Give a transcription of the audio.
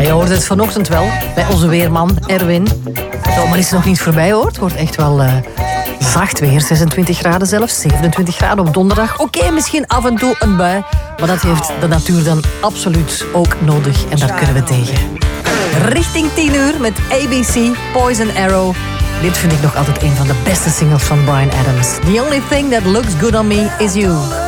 je hoort het vanochtend wel bij onze weerman Erwin. De zomer is nog niet voorbij, hoor. Het wordt echt wel zacht weer. 26 graden zelfs, 27 graden op donderdag. Oké, misschien af en toe een bui. Maar dat heeft de natuur dan absoluut ook nodig. En daar kunnen we tegen. Richting 10 uur met ABC, Poison Arrow. Dit vind ik nog altijd een van de beste singles van Bryan Adams. The only thing that looks good on me is you.